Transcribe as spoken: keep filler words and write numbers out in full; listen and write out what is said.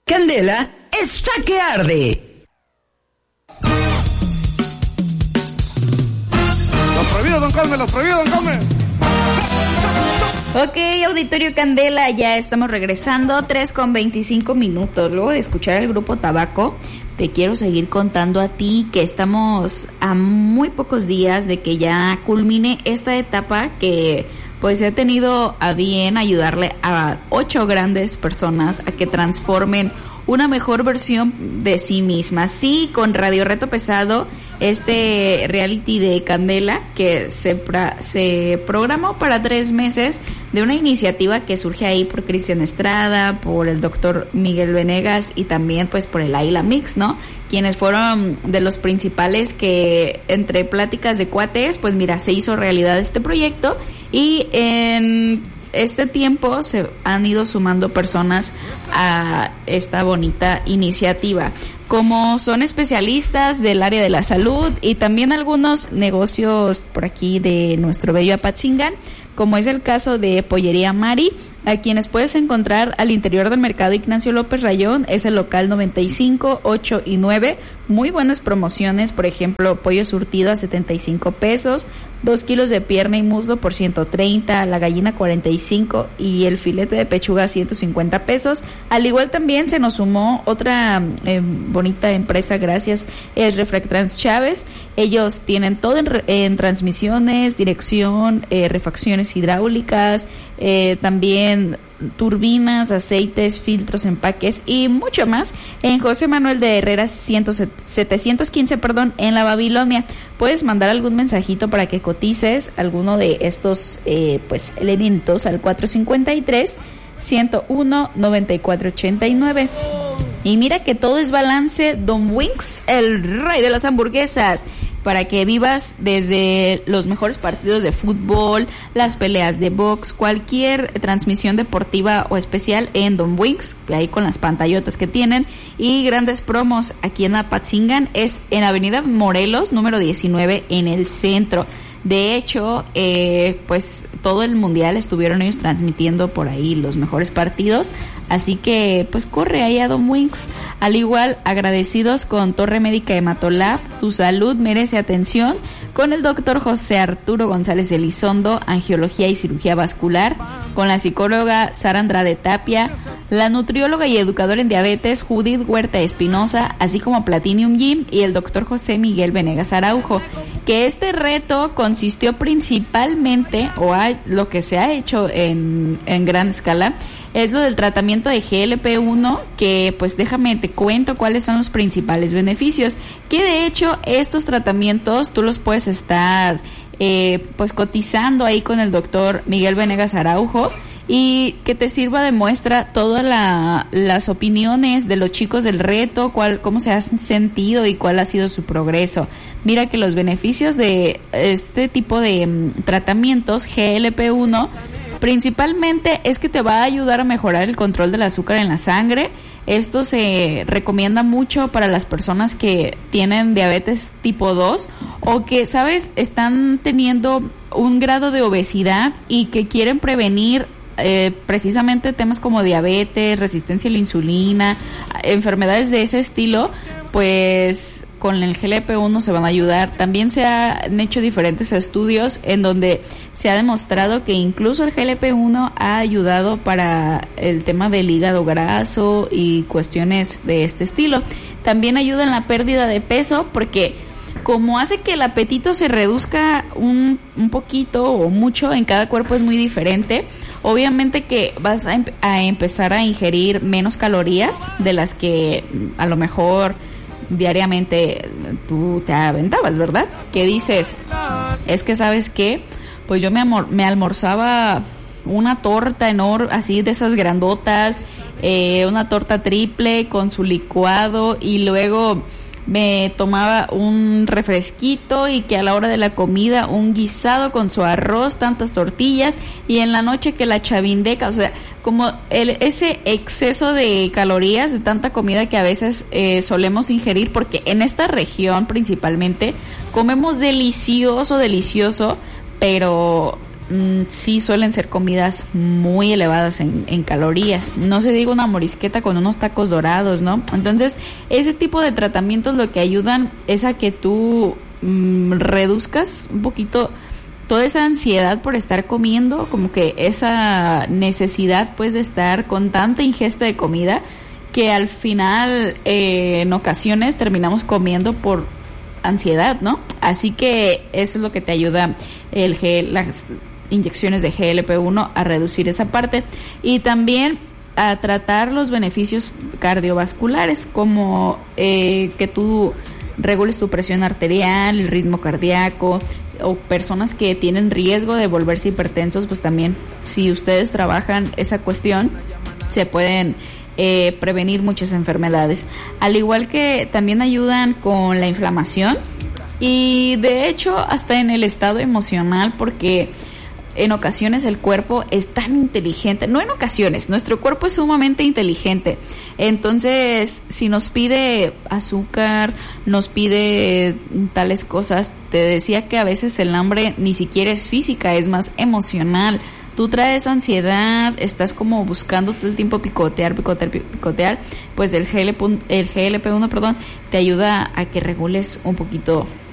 Candela está que arde. Los prohibidos, don Cosme, los prohibidos, don Cosme. Ok, Auditorio Candela, ya estamos regresando, tres con veinticinco minutos. Luego de escuchar el grupo Tabaco, te quiero seguir contando a ti que estamos a muy pocos días de que ya culmine esta etapa que pues he tenido a bien ayudarle a ocho grandes personas a que transformen una mejor versión de sí mismas. Sí, con Radio Reto Pesado, este reality de Candela que se, pra, se programó para tres meses de una iniciativa que surge ahí por Cristian Estrada, por el doctor Miguel Venegas y también pues por el Aila Mix, ¿no? Quienes fueron de los principales que entre pláticas de cuates, pues mira, se hizo realidad este proyecto y en este tiempo se han ido sumando personas a esta bonita iniciativa, como son especialistas del área de la salud y también algunos negocios por aquí de nuestro bello Apatzingán, como es el caso de Pollería Mari, a quienes puedes encontrar al interior del mercado Ignacio López Rayón, es el local noventa y cinco, ocho y nueve, muy buenas promociones, por ejemplo, pollo surtido a setenta y cinco pesos, dos kilos de pierna y muslo por ciento treinta, la gallina cuarenta y cinco y el filete de pechuga ciento cincuenta pesos. Al igual también se nos sumó otra eh, bonita empresa, gracias, es Refractrans Chávez. Ellos tienen todo en, en transmisiones, dirección, eh, refacciones hidráulicas, eh, también turbinas, aceites, filtros, empaques y mucho más en José Manuel de Herrera setecientos quince, perdón, en la Babilonia. Puedes mandar algún mensajito para que cotices alguno de estos eh, pues elementos al cuatro cinco tres, ciento uno, noventa y cuatro ochenta y nueve. Y mira que todo es balance. Don Winks, el rey de las hamburguesas, para que vivas desde los mejores partidos de fútbol, las peleas de box, cualquier transmisión deportiva o especial en Don Winks, ahí con las pantallotas que tienen, y grandes promos aquí en Apatzingán, es en Avenida Morelos, número diecinueve, en el centro. De hecho, eh, pues todo el mundial estuvieron ellos transmitiendo por ahí los mejores partidos, así que pues corre ahí a Don Winks. Al igual, agradecidos con Torre Médica Hematolab, tu salud merece atención, con el doctor José Arturo González Elizondo, angiología y cirugía vascular, con la psicóloga Sara Andrade Tapia, la nutrióloga y educadora en diabetes Judith Huerta Espinosa, así como Platinum Gym y el doctor José Miguel Venegas Araujo, que este reto consistió principalmente, o hay, lo que se ha hecho en, en gran escala, es lo del tratamiento de G L P uno, que pues déjame te cuento cuáles son los principales beneficios, que de hecho estos tratamientos tú los puedes estar eh, pues cotizando ahí con el doctor Miguel Venegas Araujo, y que te sirva de muestra todas la, las opiniones de los chicos del reto, cuál, cómo se han sentido y cuál ha sido su progreso. Mira que los beneficios de este tipo de um, tratamientos G L P uno principalmente es que te va a ayudar a mejorar el control del azúcar en la sangre. Esto se recomienda mucho para las personas que tienen diabetes tipo dos o que, ¿sabes?, están teniendo un grado de obesidad y que quieren prevenir eh, precisamente temas como diabetes, resistencia a la insulina, enfermedades de ese estilo. Pues con el G L P uno se van a ayudar. También se han hecho diferentes estudios en donde se ha demostrado que incluso el G L P uno ha ayudado para el tema del hígado graso y cuestiones de este estilo. También ayuda en la pérdida de peso porque como hace que el apetito se reduzca un, un poquito o mucho, en cada cuerpo es muy diferente, obviamente que vas a, em- a empezar a ingerir menos calorías de las que a lo mejor diariamente tú te aventabas, ¿verdad? Que dices, es que ¿sabes qué? Pues yo me, amor- me almorzaba una torta enorme, así de esas grandotas, eh, una torta triple con su licuado, y luego me tomaba un refresquito, y que a la hora de la comida un guisado con su arroz, tantas tortillas, y en la noche que la chavindeca, o sea, como el, ese exceso de calorías de tanta comida que a veces eh, solemos ingerir, porque en esta región principalmente comemos delicioso, delicioso, pero mmm, sí suelen ser comidas muy elevadas en, en calorías. No se diga una morisqueta con unos tacos dorados, ¿no? Entonces, ese tipo de tratamientos lo que ayudan es a que tú mmm, reduzcas un poquito toda esa ansiedad por estar comiendo, como que esa necesidad pues de estar con tanta ingesta de comida, que al final eh, en ocasiones terminamos comiendo por ansiedad, ¿no? Así que eso es lo que te ayuda el G, las inyecciones de G L P uno a reducir esa parte, y también a tratar los beneficios cardiovasculares, como eh, que tú regules tu presión arterial, el ritmo cardíaco, o personas que tienen riesgo de volverse hipertensos, pues también, si ustedes trabajan esa cuestión, se pueden eh, prevenir muchas enfermedades. Al igual que también ayudan con la inflamación y de hecho hasta en el estado emocional, porque en ocasiones el cuerpo es tan inteligente, no en ocasiones, nuestro cuerpo es sumamente inteligente. Entonces, si nos pide azúcar, nos pide tales cosas, te decía que a veces el hambre ni siquiera es física, es más emocional. Tú traes ansiedad, estás como buscando todo el tiempo picotear, picotear, picotear, pues el G L P, el G L P uno, perdón, te ayuda a que regules un poquito